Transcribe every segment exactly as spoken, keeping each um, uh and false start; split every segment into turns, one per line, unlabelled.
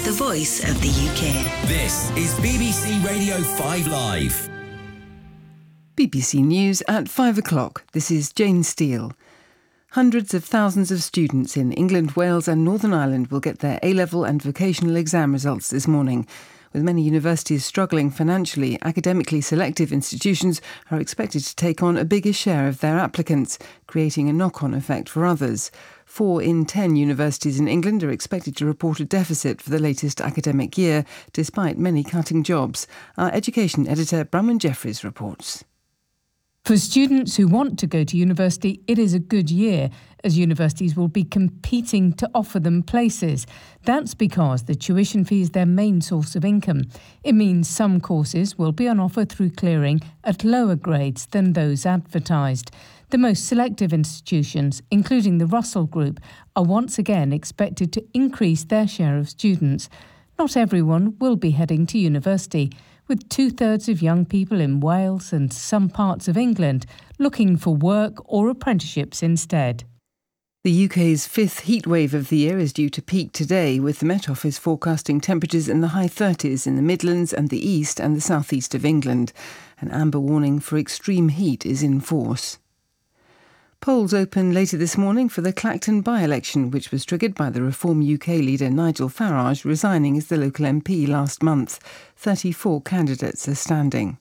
the voice of the U K.
This is B B C Radio five Live.
B B C News at five o'clock. This is Jane Steele. Hundreds of thousands of students in England, Wales and Northern Ireland will get their A-level and vocational exam results this morning. With many universities struggling financially, academically selective institutions are expected to take on a bigger share of their applicants, creating a knock-on effect for others. Four in ten universities in England are expected to report a deficit for the latest academic year, despite many cutting jobs. Our education editor, Bronwyn Jeffries, reports.
For students who want to go to university, it is a good year, as universities will be competing to offer them places. That's because the tuition fee is their main source of income. It means some courses will be on offer through clearing at lower grades than those advertised. The most selective institutions, including the Russell Group, are once again expected to increase their share of students. Not everyone will be heading to university, with two-thirds of young people in Wales and some parts of England looking for work or apprenticeships instead.
The U K's fifth heatwave of the year is due to peak today, with the Met Office forecasting temperatures in the high thirties in the Midlands and the east and the southeast of England. An amber warning for extreme heat is in force. Polls open later this morning for the Clacton by-election, which was triggered by the Reform U K leader Nigel Farage resigning as the local M P last month. thirty-four candidates are standing.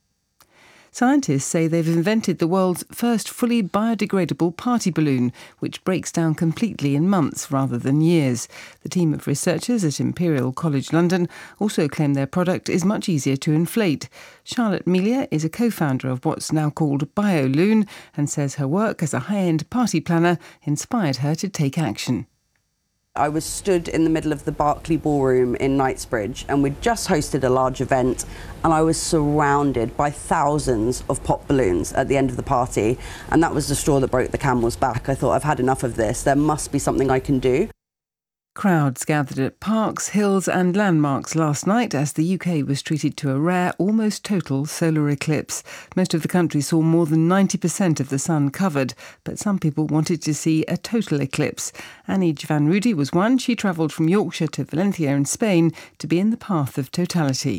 Scientists say they've invented the world's first fully biodegradable party balloon, which breaks down completely in months rather than years. The team of researchers at Imperial College London also claim their product is much easier to inflate. Charlotte Melia is a co-founder of what's now called BioLoon and says her work as a high-end party planner inspired her to take action.
I was stood in the middle of the Berkeley Ballroom in Knightsbridge, and we'd just hosted a large event, and I was surrounded by thousands of pop balloons at the end of the party, and that was the straw that broke the camel's back. I thought, I've had enough of this. There must be something I can do.
Crowds gathered at parks, hills and landmarks last night as the U K was treated to a rare, almost total solar eclipse. Most of the country saw more than ninety percent of the sun covered, but some people wanted to see a total eclipse. Annie Van Rudy was one. She travelled from Yorkshire to Valencia in Spain to be in the path of totality.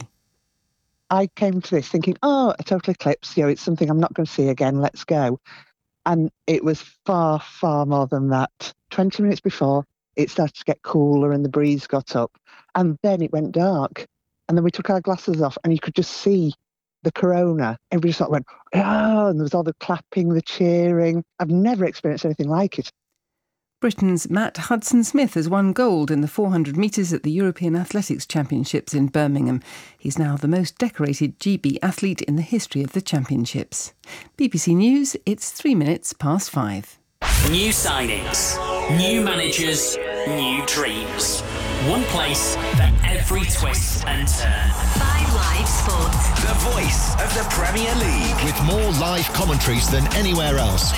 I came to this thinking, oh, a total eclipse, you know, it's something I'm not going to see again, let's go. And it was far, far more than that. twenty minutes before, it started to get cooler and the breeze got up, and then it went dark, and then we took our glasses off and you could just see the corona. Everybody just sort of went, oh, and there was all the clapping, the cheering. I've never experienced anything like it.
Britain's Matt Hudson-Smith has won gold in the four hundred metres at the European Athletics Championships in Birmingham. He's now the most decorated G B athlete in the history of the championships. B B C News, it's three minutes past five.
New signings, new managers, new dreams. One place for every twist and turn.
five Live Sport.
The voice of the Premier League.
With more live commentaries than anywhere else.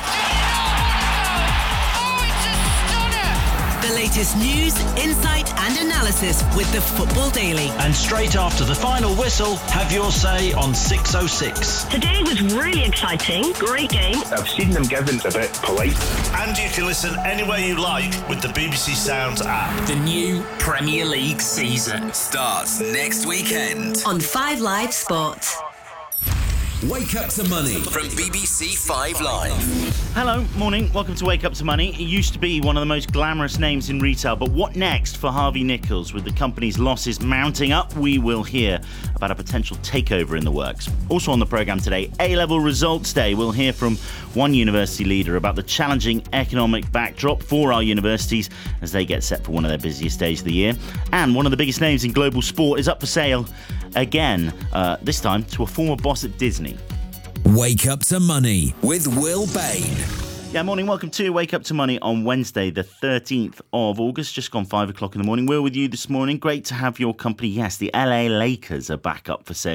The latest news, insight and analysis with the Football Daily.
And straight after the final whistle, have your say on six oh six.
Today was really exciting. Great game.
I've seen them given a bit polite.
And you can listen anywhere you like with the B B C Sounds app.
The new Premier League season starts next weekend
On five Live Sport.
Wake Up to Money from B B C five Live.
Hello, morning, welcome to Wake Up to Money. It used to be one of the most glamorous names in retail, but what next for Harvey Nichols? With the company's losses mounting up, we will hear about a potential takeover in the works. Also on the programme today, A-Level Results Day. We'll hear from one university leader about the challenging economic backdrop for our universities as they get set for one of their busiest days of the year. And one of the biggest names in global sport is up for sale again, uh, this time to a former boss at Disney.
Wake Up to Money with Will Bain.
Yeah, morning. Welcome to Wake Up to Money on Wednesday, the thirteenth of August, just gone five o'clock in the morning. Will with you this morning. Great to have your company. Yes, the L A Lakers are back up for sale